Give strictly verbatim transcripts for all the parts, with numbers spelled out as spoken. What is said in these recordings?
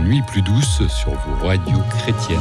nuit plus douce sur vos radios chrétiennes.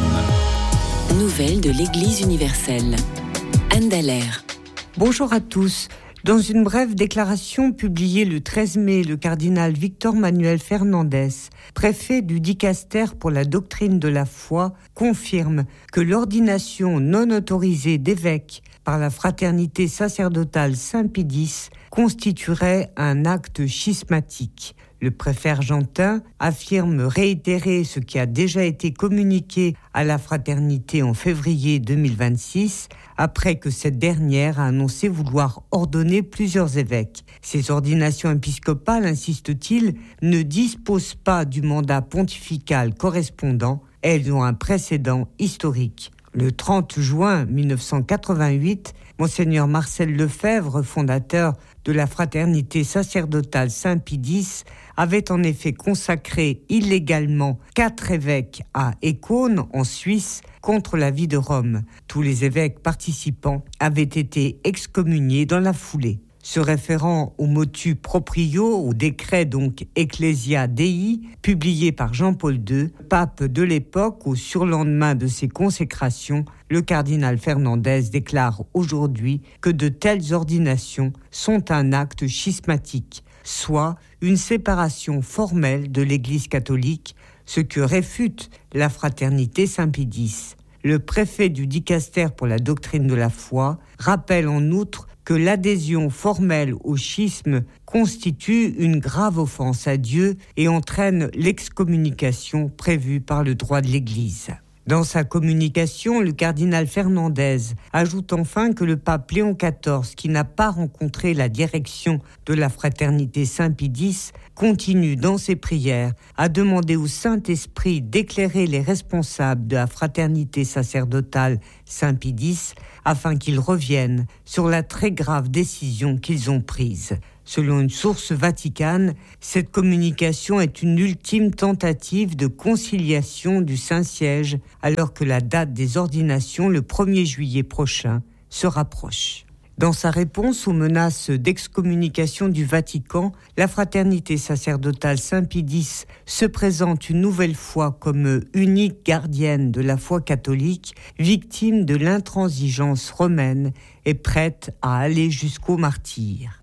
Nouvelles de l'Église universelle. Anne Dallaire. Bonjour à tous. Dans une brève déclaration publiée le treize mai, le cardinal Victor Manuel Fernandez, préfet du dicaster pour la doctrine de la foi, confirme que l'ordination non autorisée d'évêque par la fraternité sacerdotale Saint-Pie-X constituerait un acte schismatique. Le préfet argentin affirme réitérer ce qui a déjà été communiqué à la fraternité en février deux mille vingt-six, après que cette dernière a annoncé vouloir ordonner plusieurs évêques. Ces ordinations épiscopales, insiste-t-il, ne disposent pas du mandat pontifical correspondant, elles ont un précédent historique. Le trente juin mille neuf cent quatre-vingt-huit, Monseigneur Marcel Lefebvre, fondateur de la fraternité sacerdotale Saint-Pie-X, avait en effet consacré illégalement quatre évêques à Écône, en Suisse, contre l'avis de Rome. Tous les évêques participants avaient été excommuniés dans la foulée. Se référant au motu proprio, au décret donc Ecclesia Dei, publié par Jean-Paul deux, pape de l'époque, au surlendemain de ses consécrations, le cardinal Fernandez déclare aujourd'hui que de telles ordinations sont un acte schismatique, soit une séparation formelle de l'Église catholique, ce que réfute la fraternité Saint-Pie-X. Le préfet du dicaster pour la doctrine de la foi rappelle en outre que l'adhésion formelle au schisme constitue une grave offense à Dieu et entraîne l'excommunication prévue par le droit de l'Église. Dans sa communication, le cardinal Fernandez ajoute enfin que le pape Léon quatorze, qui n'a pas rencontré la direction de la fraternité Saint-Pie-X, continue dans ses prières à demander au Saint-Esprit d'éclairer les responsables de la fraternité sacerdotale Saint-Pie-X afin qu'ils reviennent sur la très grave décision qu'ils ont prise. Selon une source vaticane, cette communication est une ultime tentative de conciliation du Saint-Siège alors que la date des ordinations, le premier juillet prochain, se rapproche. Dans sa réponse aux menaces d'excommunication du Vatican, la fraternité sacerdotale Saint-Pie-X se présente une nouvelle fois comme unique gardienne de la foi catholique, victime de l'intransigeance romaine et prête à aller jusqu'au martyre.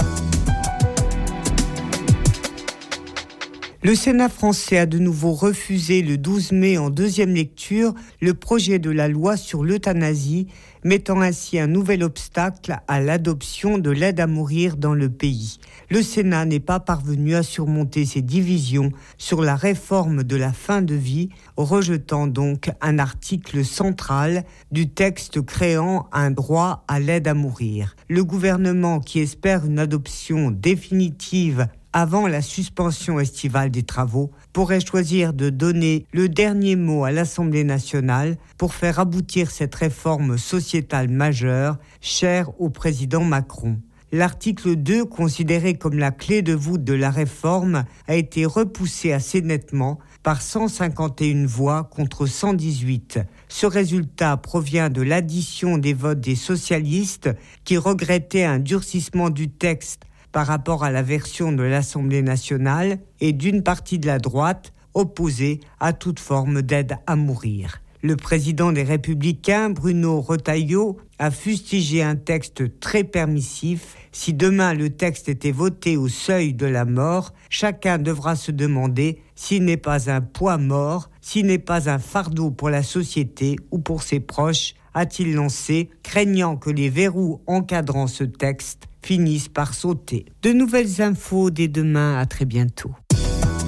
Le Sénat français a de nouveau refusé le douze mai en deuxième lecture le projet de la loi sur l'euthanasie, mettant ainsi un nouvel obstacle à l'adoption de l'aide à mourir dans le pays. Le Sénat n'est pas parvenu à surmonter ses divisions sur la réforme de la fin de vie, rejetant donc un article central du texte créant un droit à l'aide à mourir. Le gouvernement, qui espère une adoption définitive avant la suspension estivale des travaux, pourrait choisir de donner le dernier mot à l'Assemblée nationale pour faire aboutir cette réforme sociétale majeure, chère au président Macron. L'article deux, considéré comme la clé de voûte de la réforme, a été repoussé assez nettement par cent cinquante et une voix contre cent dix-huit. Ce résultat provient de l'addition des votes des socialistes qui regrettaient un durcissement du texte par rapport à la version de l'Assemblée nationale et d'une partie de la droite opposée à toute forme d'aide à mourir. Le président des Républicains, Bruno Retailleau, a fustigé un texte très permissif. Si demain le texte était voté au seuil de la mort, chacun devra se demander s'il n'est pas un poids mort, s'il n'est pas un fardeau pour la société ou pour ses proches, a-t-il lancé, craignant que les verrous encadrant ce texte finissent par sauter. De nouvelles infos dès demain, à très bientôt.